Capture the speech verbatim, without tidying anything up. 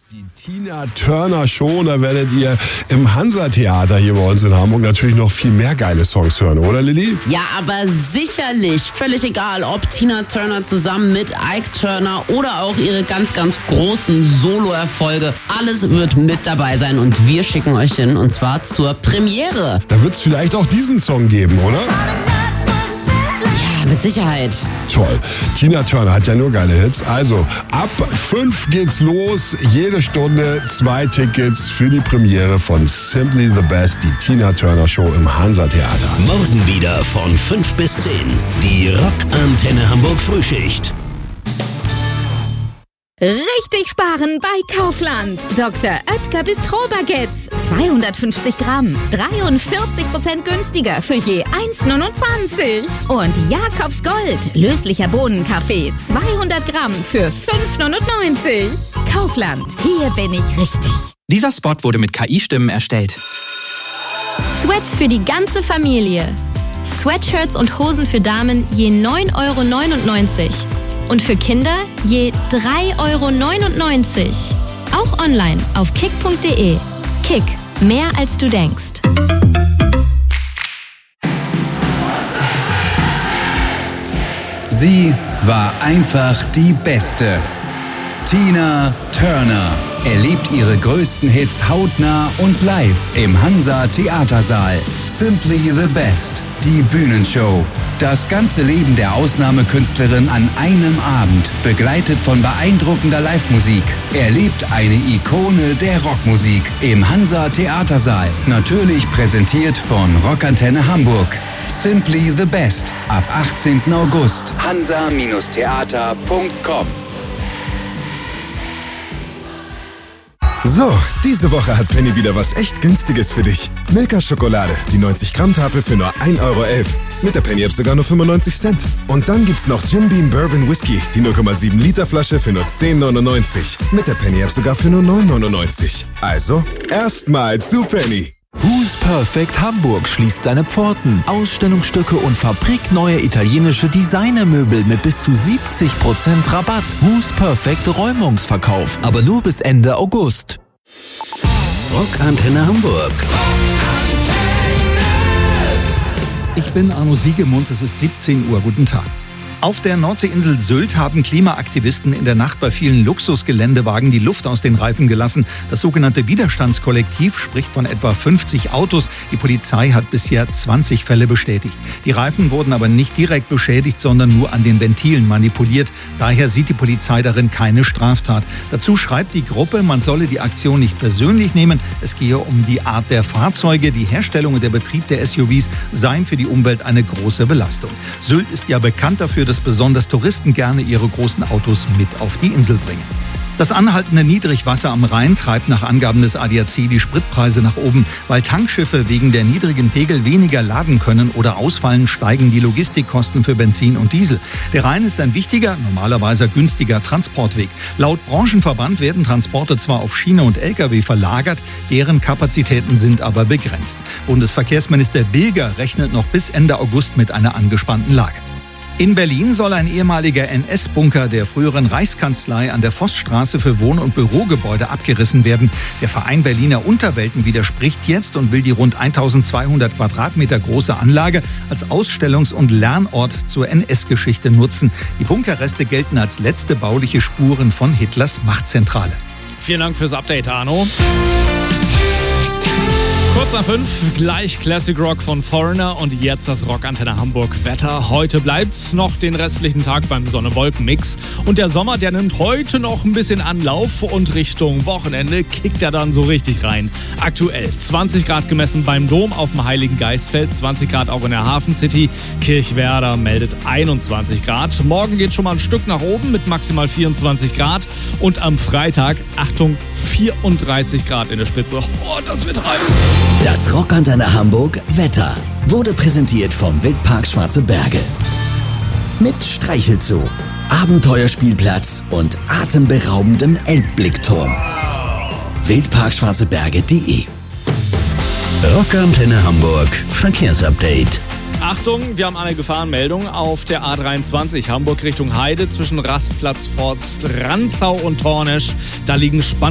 Die Tina Turner Show, da werdet ihr im Hansa-Theater hier bei uns in Hamburg natürlich noch viel mehr geile Songs hören, oder Lilly? Ja, aber sicherlich. Völlig egal, ob Tina Turner zusammen mit Ike Turner oder auch ihre ganz, ganz großen Solo-Erfolge. Alles wird mit dabei sein und wir schicken euch hin, und zwar zur Premiere. Da wird es vielleicht auch diesen Song geben, oder? Ja, mit Sicherheit. Toll. Tina Turner hat ja nur geile Hits. Also, ab fünf geht's los. Jede Stunde zwei Tickets für die Premiere von Simply the Best, die Tina Turner Show im Hansa-Theater. Morgen wieder von fünf bis zehn. Die Rockantenne Hamburg Frühschicht. Richtig sparen bei Kaufland. Doktor Oetker Bistro-Baguettes. zweihundertfünfzig Gramm. dreiundvierzig Prozent günstiger für je eins neunundzwanzig. Und Jakobs Gold. Löslicher Bohnenkaffee. zweihundert Gramm für fünf neunundneunzig. Kaufland. Hier bin ich richtig. Dieser Spot wurde mit K I-Stimmen erstellt. Sweats für die ganze Familie. Sweatshirts und Hosen für Damen je neun Euro neunundneunzig. Und für Kinder je drei Euro neunundneunzig. Auch online auf kick punkt de. Kick, mehr als du denkst. Sie war einfach die Beste. Tina Turner erlebt ihre größten Hits hautnah und live im Hansa-Theatersaal. Simply the Best, die Bühnenshow. Das ganze Leben der Ausnahmekünstlerin an einem Abend, begleitet von beeindruckender Live-Musik. Erlebt eine Ikone der Rockmusik im Hansa-Theatersaal. Natürlich präsentiert von Rockantenne Hamburg. Simply the Best, ab achtzehnten August. hansa Theater punkt com. So, diese Woche hat Penny wieder was echt Günstiges für dich. Milka Schokolade, die neunzig Gramm Tafel für nur ein Euro elf. Mit der Penny App sogar nur fünfundneunzig Cent. Und dann gibt's noch Jim Beam Bourbon Whisky, die null Komma sieben Liter Flasche für nur zehn neunundneunzig. Mit der Penny App sogar für nur neun neunundneunzig. Also, erstmal zu Penny. Who's Perfect Hamburg schließt seine Pforten. Ausstellungsstücke und fabrikneue italienische Designermöbel mit bis zu siebzig Prozent Rabatt. Who's Perfect Räumungsverkauf, aber nur bis Ende August. Rockantenne Hamburg. Ich bin Arno Siegemund, es ist siebzehn Uhr. Guten Tag. Auf der Nordseeinsel Sylt haben Klimaaktivisten in der Nacht bei vielen Luxusgeländewagen die Luft aus den Reifen gelassen. Das sogenannte Widerstandskollektiv spricht von etwa fünfzig Autos. Die Polizei hat bisher zwanzig Fälle bestätigt. Die Reifen wurden aber nicht direkt beschädigt, sondern nur an den Ventilen manipuliert. Daher sieht die Polizei darin keine Straftat. Dazu schreibt die Gruppe, man solle die Aktion nicht persönlich nehmen. Es gehe um die Art der Fahrzeuge. Die Herstellung und der Betrieb der S U Vs seien für die Umwelt eine große Belastung. Sylt ist ja bekannt dafür, dass besonders Touristen gerne ihre großen Autos mit auf die Insel bringen. Das anhaltende Niedrigwasser am Rhein treibt nach Angaben des A D A C die Spritpreise nach oben. Weil Tankschiffe wegen der niedrigen Pegel weniger laden können oder ausfallen, steigen die Logistikkosten für Benzin und Diesel. Der Rhein ist ein wichtiger, normalerweise günstiger Transportweg. Laut Branchenverband werden Transporte zwar auf Schiene und L K W verlagert, deren Kapazitäten sind aber begrenzt. Bundesverkehrsminister Bilger rechnet noch bis Ende August mit einer angespannten Lage. In Berlin soll ein ehemaliger N S-Bunker der früheren Reichskanzlei an der Vossstraße für Wohn- und Bürogebäude abgerissen werden. Der Verein Berliner Unterwelten widerspricht jetzt und will die rund eintausendzweihundert Quadratmeter große Anlage als Ausstellungs- und Lernort zur N S-Geschichte nutzen. Die Bunkerreste gelten als letzte bauliche Spuren von Hitlers Machtzentrale. Vielen Dank fürs Update, Arno. Kurz nach fünf, gleich Classic Rock von Foreigner und jetzt das Rockantenne Hamburg Wetter. Heute bleibt's noch den restlichen Tag beim Sonne-Wolken-Mix und der Sommer, der nimmt heute noch ein bisschen Anlauf und Richtung Wochenende kickt er dann so richtig rein. Aktuell zwanzig Grad gemessen beim Dom auf dem Heiligen Geistfeld, zwanzig Grad auch in der Hafen City. Kirchwerder meldet einundzwanzig Grad. Morgen geht schon mal ein Stück nach oben mit maximal vierundzwanzig Grad und am Freitag, Achtung, vierunddreißig Grad in der Spitze. Oh, das wird heiß. Das Rockantenne Hamburg Wetter wurde präsentiert vom Wildpark Schwarze Berge. Mit Streichelzoo, Abenteuerspielplatz und atemberaubendem Elbblickturm. Wildpark Schwarze Berge punkt de. Rockantenne Hamburg Verkehrsupdate. Achtung, wir haben eine Gefahrenmeldung auf der A dreiundzwanzig Hamburg Richtung Heide zwischen Rastplatz Forst Rantzau und Tornesch. Da liegen Spann